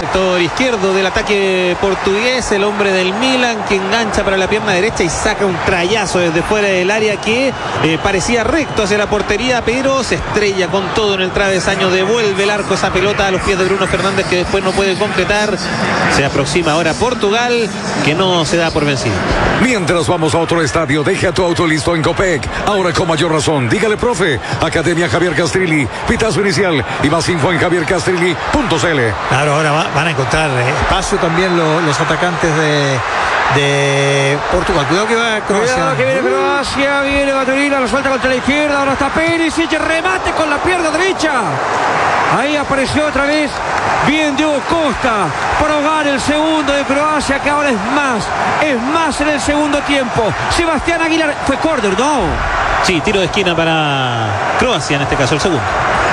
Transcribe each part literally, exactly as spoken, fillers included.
Sector izquierdo del ataque portugués, el hombre del Milan que engancha para la pierna derecha y saca un trayazo desde fuera del área que eh, parecía recto hacia la portería, pero se estrella con todo en el travesaño, devuelve el arco esa pelota a los pies de Bruno Fernández, que después no puede concretar. Se aproxima ahora Portugal, que no se da por vencido. Mientras vamos a otro estadio, deja tu auto listo en Copec. Ahora con mayor razón, dígale profe. Academia Javier Castrilli, pitazo inicial y más info en javier castrilli punto c l. Claro, ahora va, van a encontrar espacio también lo, los atacantes de, de Portugal. Cuidado que va Croacia. Cuidado que viene Croacia, viene Baturina, lo suelta contra la izquierda, ahora está Perisic, remate con la pierna derecha. Ahí apareció otra vez bien Diego Costa para ahogar el segundo de Croacia, que ahora es más, es más en el segundo tiempo. Sebastián Aguilar, fue córner, ¿no? Sí, tiro de esquina para Croacia, en este caso el segundo.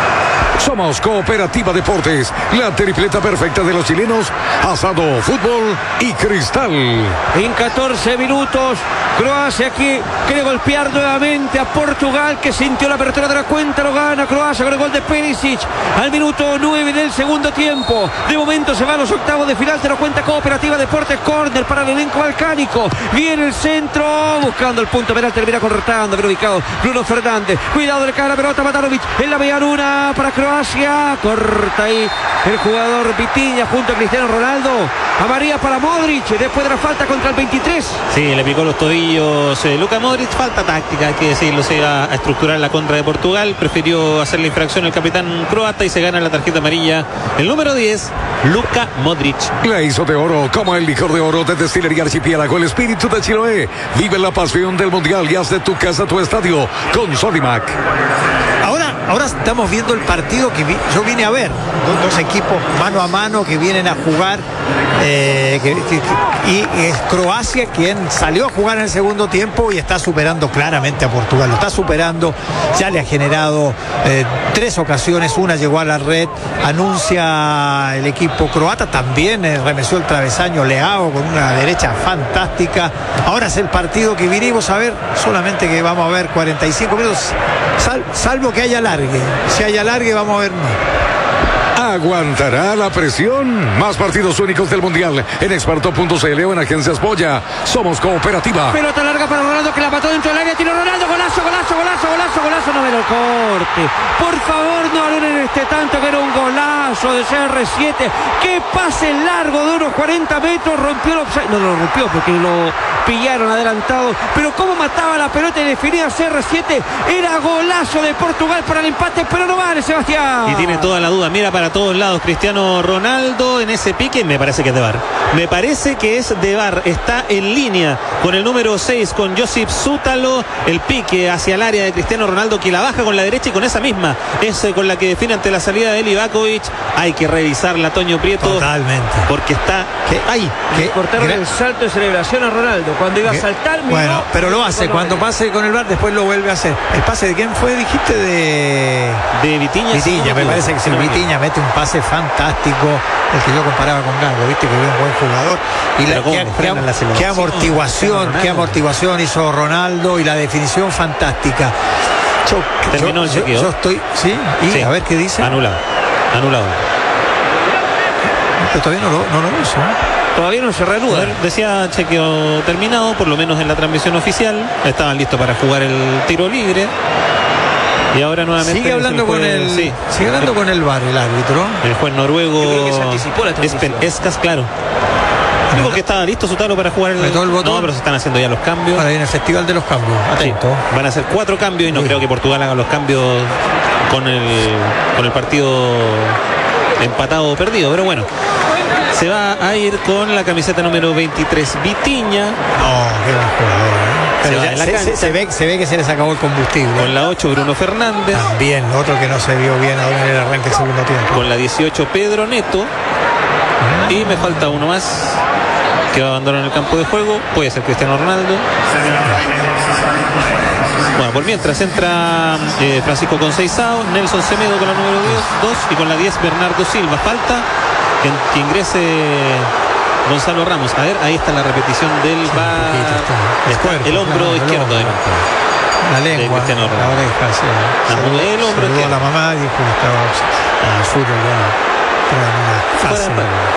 Somos Cooperativa Deportes, la tripleta perfecta de los chilenos, asado, fútbol y cristal. En catorce minutos, Croacia que quiere golpear nuevamente a Portugal, que sintió la apertura de la cuenta, lo gana Croacia con el gol de Perisic al minuto nueve del segundo tiempo. De momento se va a los octavos de final, te lo cuenta Cooperativa Deportes, córner para el elenco balcánico. Viene el centro, buscando el punto penal, termina cortando, bien ubicado Bruno Fernández. Cuidado, le cae la pelota, Matanovic en la media luna para Croacia. Corta ahí el jugador Vitinha junto a Cristiano Ronaldo. Amarilla para Modric después de la falta contra el veintitrés. Sí, le picó los tobillos eh, Luka Modric. Falta táctica, hay que decirlo. Se iba a estructurar la contra de Portugal. Prefirió hacer la infracción el capitán croata y se gana la tarjeta amarilla el número diez, Luka Modric. La hizo de oro, como el licor de oro de Destilería Archipiélago, el espíritu de Chiloé. Vive la pasión del mundial y haz de tu casa tu estadio con Sodimac. Ahora, ahora estamos viendo el partido que vi, yo vine a ver. Dos, dos equipos mano a mano que vienen a jugar. Eh, que, que, que, y es Croacia quien salió a jugar en el segundo tiempo y está superando claramente a Portugal. Lo está superando. Ya le ha generado eh, tres ocasiones. Una llegó a la red. Anuncia el equipo croata. También eh, remeció el travesaño Leao con una derecha fantástica. Ahora es el partido que vinimos a ver. Solamente que vamos a ver cuarenta y cinco minutos. Sal, salvo que haya alargue. Si hay alargue vamos a ver más. ¿Aguantará la presión? Más partidos únicos del mundial en experto punto c l o en Agencias Boya. Somos Cooperativa. Pelota larga para Ronaldo, que la mató dentro del área. Tiro Ronaldo, golazo, golazo, golazo, golazo, golazo. No me lo corte. Por favor, no anulen este tanto, que era un golazo de C R siete. Que pase largo de unos cuarenta metros. Rompió el offside. No lo rompió porque lo pillaron adelantado. Pero cómo mataba la pelota y definía C R siete. Era golazo de Portugal para el empate, pero no vale, Sebastián. Y tiene toda la duda. Mira para todos lados Cristiano Ronaldo en ese pique. Me parece que es de V A R. Me parece que es de V A R. Está en línea con el número seis, con Josip Sútalo. El pique hacia el área de Cristiano Ronaldo, que la baja con la derecha y con esa misma es con la que define ante la salida de Livakovic. Hay que revisarla, Toño Prieto. Totalmente. Porque está ahí. Que cortaron el salto de celebración a Ronaldo cuando iba a saltar. Bueno, miró, pero lo hace. Cuando no pase con el V A R, después lo vuelve a hacer. ¿El pase de quién fue? Dijiste de. De Vitinha. Vitinha, me parece que si Vitinha mete un pase fantástico, el que yo comparaba con Gago, viste que es un buen jugador. Y la, qué, qué, qué amortiguación, qué amortiguación hizo Ronaldo y la definición fantástica. Yo, Terminó yo, el chequeo. Yo, yo estoy, sí, y sí, a ver qué dice. Anulado. Anulado. Pero todavía no lo, no lo hizo, ¿eh? Todavía no se reanuda. Decía chequeo terminado, por lo menos en la transmisión oficial. Estaban listos para jugar el tiro libre. Y ahora nuevamente sigue hablando el juez, con el sí, sigue hablando el, con el V A R, el árbitro. El juez noruego. Yo creo que se anticipó la Espen Escas, claro. Digo que estaba listo Sútalo para jugar el, el botón. No, pero se están haciendo ya los cambios. Ahora viene el festival de los cambios. Atento. Sí, van a hacer cuatro cambios y no sí. creo que Portugal haga los cambios con el con el partido empatado o perdido, pero bueno. Se va a ir con la camiseta número veintitrés, Vitinha. No, qué buen jugador, ¿eh? Pero se, se, se, se, ve, se ve que se les acabó el combustible. Con la ocho, Bruno Fernández. También, otro que no se vio bien ahora en el arranque del segundo tiempo. Con la dieciocho, Pedro Neto. Mm. Y me falta uno más que va a abandonar el campo de juego. Puede ser Cristiano Ronaldo. Bueno, por mientras entra eh, Francisco Conceição, Nelson Semedo con la número dos y con la diez, Bernardo Silva. Falta que, que ingrese Gonzalo Ramos. A ver, ahí está la repetición del sí, V A R. Está cuerpo, el hombro claro, izquierdo de la lengua, de Cristiano Ronaldo. La oreja, sí. Saludó, el hombro izquierdo. La mamá dijo que estaba al fútbol ya.